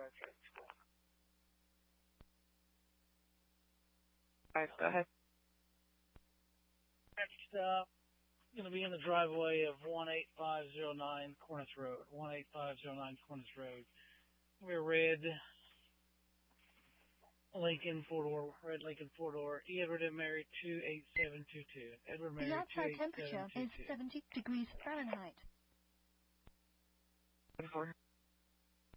Alright, go ahead. Next stop, going to be in the driveway of 18509 Cornice Road. 18509 Cornice Road. We're red Lincoln red Lincoln 4-door, Edward and Mary 28722. Edward Mary The outside temperature is 28722. 70 degrees Fahrenheit.